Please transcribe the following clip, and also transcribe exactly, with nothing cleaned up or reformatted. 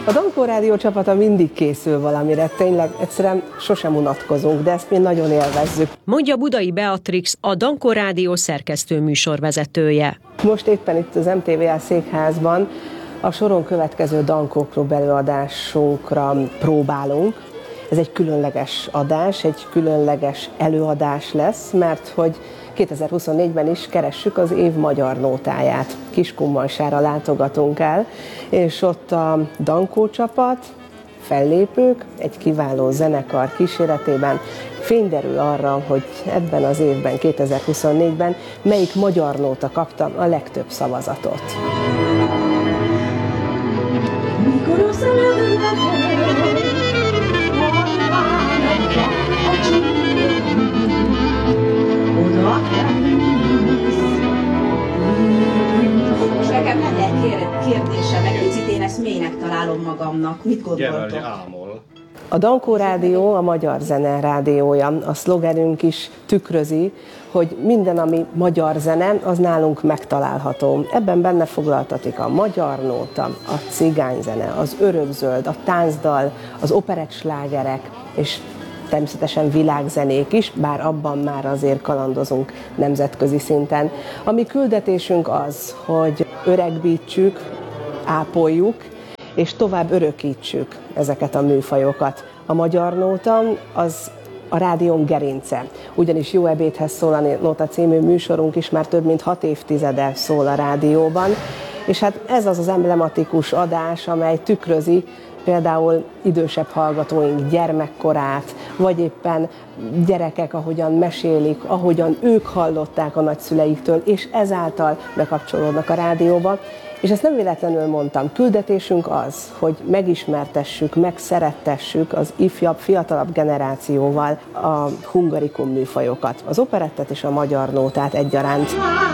A Dankó Rádió csapata mindig készül valamire, tényleg egyszerűen sosem unatkozunk, de ezt mi nagyon élvezzük. Mondja Budai Beatrix, a Dankó Rádió szerkesztő műsorvezetője. Most éppen itt az em té vé á székházban a soron következő Dankó Klub előadásunkra próbálunk. Ez egy különleges adás, egy különleges előadás lesz, mert hogy kétezer-huszonnégyben is keressük az év magyar nótáját. Kiskunmalsára látogatunk el, és ott a Dankó csapat, fellépők, egy kiváló zenekar kíséretében fényderül arra, hogy ebben az évben, kétezer-huszonnégyben melyik magyar nóta kapta a legtöbb szavazatot. Mikor most nekem lenne kérdése, meg hogy én ezt mélynek találom magamnak. Mit gondoltok? A Dankó Rádió a magyar zene rádiója. A szlogenünk is tükrözi, hogy minden, ami magyar zene, az nálunk megtalálható. Ebben benne foglaltatik a magyar nóta, a cigányzene, az örökzöld, a táncdal, az operettslágerek, és természetesen világzenék is, bár abban már azért kalandozunk nemzetközi szinten. A mi küldetésünk az, hogy öregbítsük, ápoljuk, és tovább örökítsük ezeket a műfajokat. A magyar nóta az a rádión gerince, ugyanis Jó ebédhez szól a Nóta című műsorunk is már több mint hat évtizede szól a rádióban, és hát ez az az emblematikus adás, amely tükrözi például idősebb hallgatóink gyermekkorát, vagy éppen gyerekek, ahogyan mesélik, ahogyan ők hallották a nagyszüleiktől, és ezáltal bekapcsolódnak a rádióba. És ezt nem véletlenül mondtam, küldetésünk az, hogy megismertessük, megszerettessük az ifjabb, fiatalabb generációval a hungarikum műfajokat, az operettet és a magyar nótát egyaránt.